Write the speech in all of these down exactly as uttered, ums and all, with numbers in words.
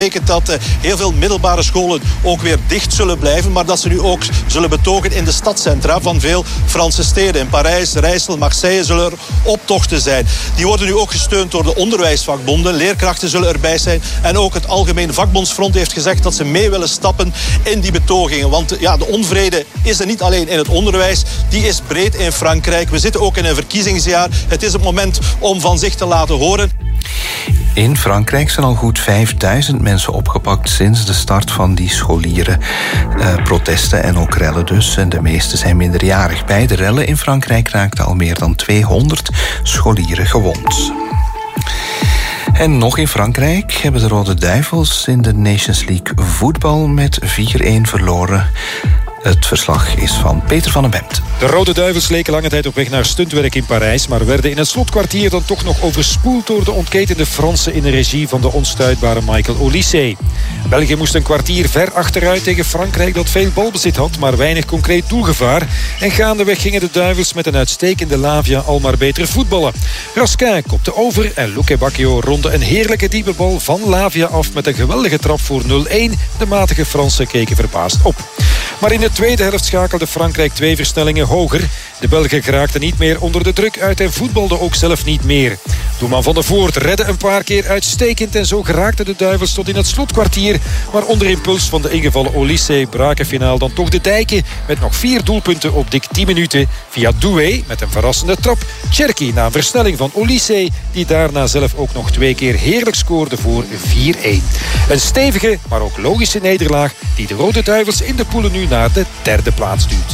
betekent dat uh, heel veel middelbare scholen ook weer dicht zullen blijven, maar dat ze nu ook zullen betogen in de stadcentra van veel Franse steden. In Parijs, Rijssel, Marseille zullen er optochten zijn. Die worden nu ook gesteund door de onderwijsvakbonden. Leerkrachten zullen erbij zijn. En ook het Algemeen Vakbondsfront heeft gezegd dat ze mee willen stappen in die betogingen. Want ja, de onvrede is er niet alleen in het onderwijs, die is breed in Frankrijk. We zitten ook in een verkiezingsjaar. Het is het moment om van zich te laten horen. In Frankrijk zijn al goed vijfduizend mensen opgepakt sinds de start van die scholieren uh, protesten en ook rellen dus. En de meeste zijn minderjarig. Bij de rellen in Frankrijk raakten al meer dan tweehonderd scholieren gewond. En nog in Frankrijk hebben de Rode Duivels in de Nations League voetbal met vier-een verloren. Het verslag is van Peter van den Bemt. De Rode Duivels leken lange tijd op weg naar stuntwerk in Parijs, maar werden in het slotkwartier dan toch nog overspoeld door de ontketende Fransen in de regie van de onstuitbare Michael Olise. België moest een kwartier ver achteruit tegen Frankrijk dat veel balbezit had, maar weinig concreet doelgevaar. En gaandeweg gingen de Duivels met een uitstekende Lavia al maar beter voetballen. Raskin kopte over en Luque Bacchio ronde een heerlijke diepe bal van Lavia af met een geweldige trap voor nul-een. De matige Fransen keken verbaasd op. Maar in de tweede helft schakelde Frankrijk twee versnellingen hoger. De Belgen geraakten niet meer onder de druk uit en voetbalden ook zelf niet meer. Doelman Van der Voort redde een paar keer uitstekend en zo geraakten de Duivels tot in het slotkwartier. Maar onder impuls van de ingevallen Olise braken finaal dan toch de dijken met nog vier doelpunten op dik tien minuten via Doué met een verrassende trap. Cherki na een versnelling van Olise die daarna zelf ook nog twee keer heerlijk scoorde voor vier-een. Een stevige, maar ook logische nederlaag die de Rode Duivels in de poelen nu naar de derde plaats duwt.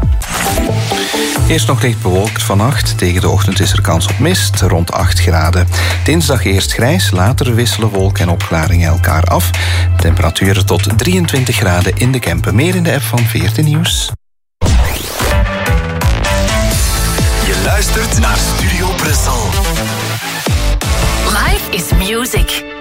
Eerst nog licht bewolkt vannacht. Tegen de ochtend is er kans op mist, rond acht graden. Dinsdag eerst grijs, later wisselen wolken en opklaringen elkaar af. Temperaturen tot drieëntwintig graden in de Kempen. Meer in de app van veertien Nieuws. Je luistert naar Studio Brussel. Life is music.